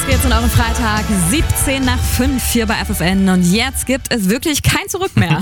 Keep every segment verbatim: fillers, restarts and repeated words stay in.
geht's an eurem Freitag, siebzehn nach fünf hier bei F F N. Und jetzt gibt es wirklich kein Zurück mehr.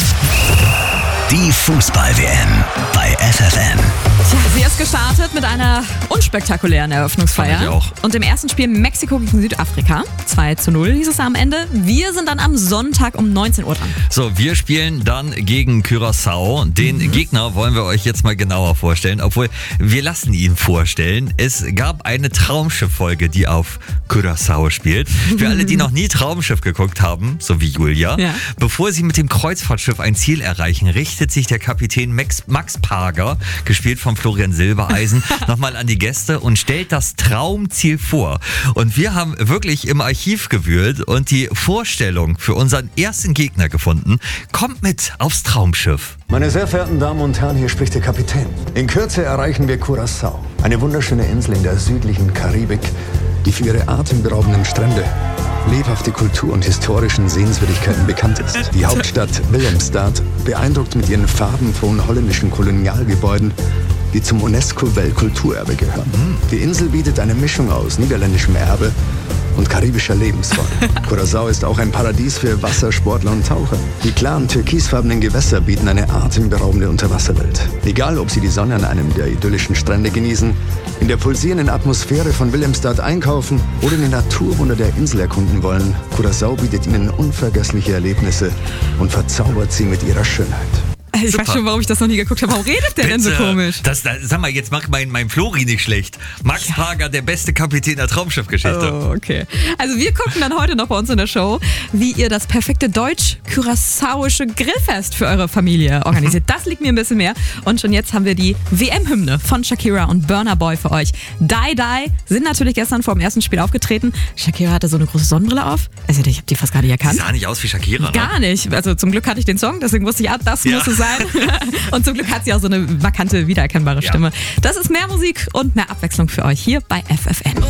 Die Fußball-W M bei F F N. Tja, sie ist gestartet mit einer unspektakulären Eröffnungsfeier. Fand ich auch. Und im ersten Spiel Mexiko gegen Südafrika. zwei zu null hieß es am Ende. Wir sind dann am Sonntag um neunzehn Uhr dran. So, wir spielen dann gegen Curaçao. Den mhm. Gegner wollen wir euch jetzt mal genauer vorstellen. Obwohl, wir lassen ihn vorstellen. Es gab eine Traumschiff-Folge, die auf Curaçao spielt. Für alle, die noch nie Traumschiff geguckt haben, so wie Julia, ja. Bevor sie mit dem Kreuzfahrtschiff ein Ziel erreichen, richtet sich der Kapitän Max, Max Parger, gespielt von Florian Silbereisen, nochmal an die Gäste und stellt das Traumziel vor. Und wir haben wirklich im Archiv gewühlt und die Vorstellung für unseren ersten Gegner gefunden. Kommt mit aufs Traumschiff. Meine sehr verehrten Damen und Herren, hier spricht der Kapitän. In Kürze erreichen wir Curaçao, eine wunderschöne Insel in der südlichen Karibik, die für ihre atemberaubenden Strände, lebhafte Kultur und historischen Sehenswürdigkeiten bekannt ist. Die Hauptstadt Willemstad beeindruckt mit ihren farbenfrohen holländischen Kolonialgebäuden, die zum UNESCO-Weltkulturerbe gehören. Die Insel bietet eine Mischung aus niederländischem Erbe und karibischer Lebensfreude. Curaçao ist auch ein Paradies für Wassersportler und Taucher. Die klaren türkisfarbenen Gewässer bieten eine atemberaubende Unterwasserwelt. Egal, ob Sie die Sonne an einem der idyllischen Strände genießen, in der pulsierenden Atmosphäre von Willemstad einkaufen oder die Naturwunder der Insel erkunden wollen, Curaçao bietet Ihnen unvergessliche Erlebnisse und verzaubert Sie mit ihrer Schönheit. Ich Super. weiß schon, warum ich das noch nie geguckt habe. Warum redet der denn so komisch? Das, das, sag mal, jetzt macht mein, mein Flori nicht schlecht. Max ja. Parger, der beste Kapitän der Traumschiffgeschichte. Oh, okay. Also wir gucken dann heute noch bei uns in der Show, wie ihr das perfekte deutsch-curaçaoische Grillfest für eure Familie organisiert. Das liegt mir ein bisschen mehr. Und schon jetzt haben wir die W M-Hymne von Shakira und Burna Boy für euch. Die Die sind natürlich gestern vor dem ersten Spiel aufgetreten. Shakira hatte so eine große Sonnenbrille auf. Also ich habe die fast gar nicht erkannt. Die sah nicht aus wie Shakira, ne? Gar nicht. Also zum Glück hatte ich den Song, deswegen wusste ich, ah, das ja. muss es sein. Und zum Glück hat sie auch so eine markante, wiedererkennbare Stimme. Ja. Das ist mehr Musik und mehr Abwechslung für euch hier bei F F N.